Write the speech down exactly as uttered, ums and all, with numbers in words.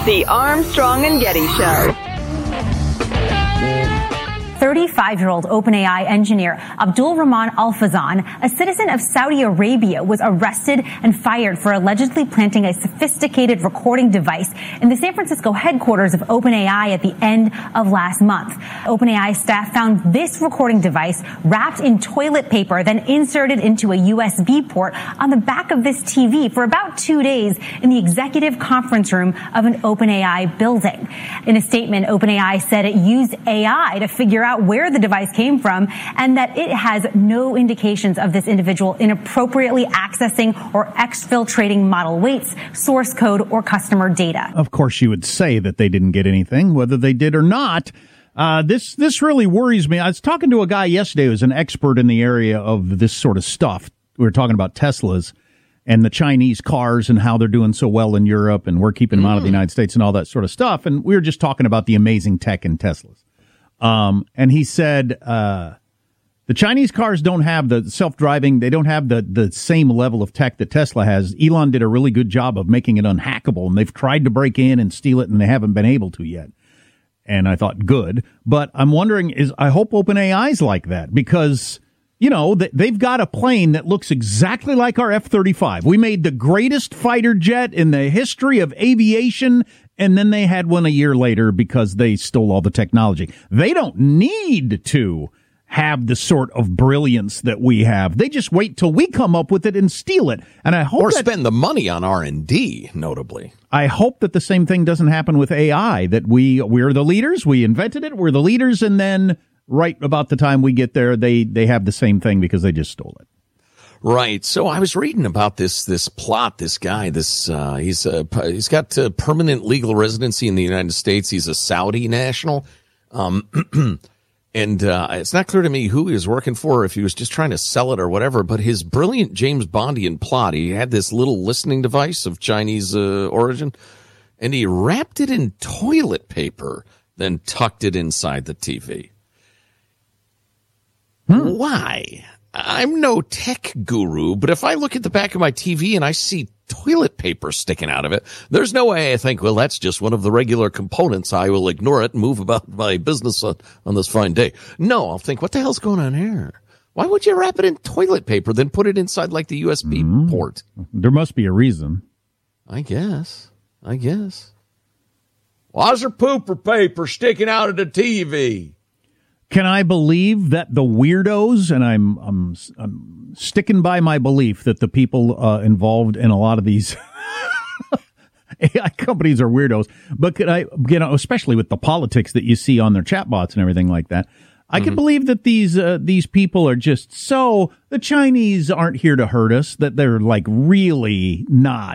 The Armstrong and Getty Show. thirty-five-year-old OpenAI engineer Abdul Rahman Al-Fazan, a citizen of Saudi Arabia, was arrested and fired for allegedly planting a sophisticated recording device in the San Francisco headquarters of OpenAI at the end of last month. OpenAI staff found this recording device wrapped in toilet paper, then inserted into a U S B port on the back of this T V for about two days in the executive conference room of an OpenAI building. In a statement, OpenAI said it used A I to figure out where the device came from and that it has no indications of this individual inappropriately accessing or exfiltrating model weights, source code, or customer data. Of course, you would say that they didn't get anything, whether they did or not. Uh, this this really worries me. I was talking to a guy yesterday who's an expert in the area of this sort of stuff. We were talking about Teslas and the Chinese cars and how they're doing so well in Europe, and we're keeping them out of the United States and all that sort of stuff. And we were just talking about the amazing tech in Teslas. Um, and he said, uh, the Chinese cars don't have the self-driving. They don't have the, the same level of tech that Tesla has. Elon did a really good job of making it unhackable, and they've tried to break in and steal it, and they haven't been able to yet. And I thought, good. But I'm wondering, is I hope OpenAI's like that, because, you know, they've got a plane that looks exactly like our F thirty-five. We made the greatest fighter jet in the history of aviation, and then they had one a year later because they stole all the technology. They don't need to have the sort of brilliance that we have. They just wait till we come up with it and steal it. And I hope or that, spend the money on R and D, notably. I hope that the same thing doesn't happen with A I, that we, we're the leaders, we invented it, we're the leaders, and then right about the time we get there, they, they have the same thing because they just stole it. Right. So I was reading about this, this plot, this guy, this, uh, he's, uh, he's got uh, permanent legal residency in the United States. He's a Saudi national. Um, and, uh, it's not clear to me who he was working for, or if he was just trying to sell it or whatever, but his brilliant James Bondian plot, he had this little listening device of Chinese, uh, origin, and he wrapped it in toilet paper, then tucked it inside the T V. Hmm. Why? I'm no tech guru, but if I look at the back of my T V and I see toilet paper sticking out of it, there's no way I think, well, that's just one of the regular components. I will ignore it and move about my business on, on this fine day. No, I'll think, what the hell's going on here? Why would you wrap it in toilet paper, then put it inside like the U S B mm-hmm. port? There must be a reason. I guess. I guess. Why is there pooper paper sticking out of the T V? Can I believe that the weirdos, and I'm I'm, I'm sticking by my belief that the people uh, involved in a lot of these A I companies are weirdos, but could I, you know, especially with the politics that you see on their chatbots and everything like that, I mm-hmm. can believe that these uh, these people are just so, the Chinese aren't here to hurt us, that they're like really not.